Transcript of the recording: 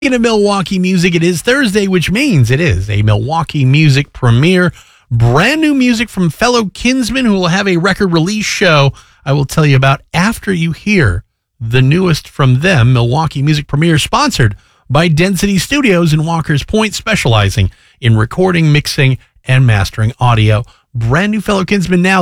In a Milwaukee music, it is Thursday, which means it is a Milwaukee music premiere. Brand new music from fellow Kinsmen who will have a record release show I will tell you about after you hear the newest from them. Milwaukee music premiere sponsored by Density Studios in Walker's Point, specializing in recording, mixing, and mastering audio. Brand new fellow Kinsmen now.